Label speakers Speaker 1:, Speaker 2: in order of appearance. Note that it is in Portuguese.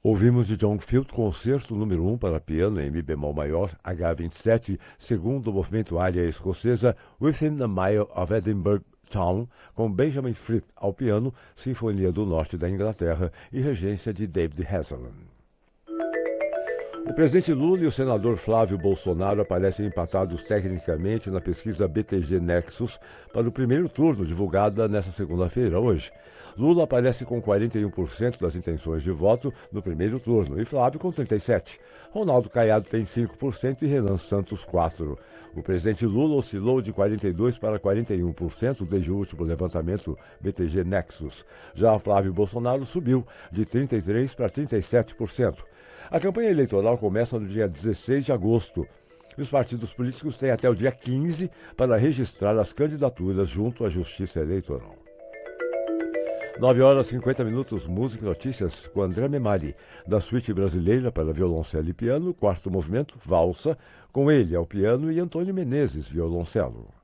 Speaker 1: Ouvimos de John Field Concerto número 1 para piano em Mi bemol maior, H27, segundo o movimento área escocesa Within a Mile of Edinburgh Town, com Benjamin Frith ao piano, Sinfonia do Norte da Inglaterra e regência de David Hasselman. O presidente Lula e o senador Flávio Bolsonaro aparecem empatados tecnicamente na pesquisa BTG Nexus para o primeiro turno, divulgada nesta segunda-feira, hoje. Lula aparece com 41% das intenções de voto no primeiro turno e Flávio com 37%. Ronaldo Caiado tem 5% e Renan Santos 4%. O presidente Lula oscilou de 42% para 41% desde o último levantamento BTG Nexus. Já Flávio Bolsonaro subiu de 33% para 37%. A campanha eleitoral começa no dia 16 de agosto. Os partidos políticos têm até o dia 15 para registrar as candidaturas junto à Justiça Eleitoral. 9h50, música e notícias com André Memari, da suíte brasileira para violoncelo e piano, quarto movimento, valsa, com ele ao piano e Antônio Menezes, violoncelo.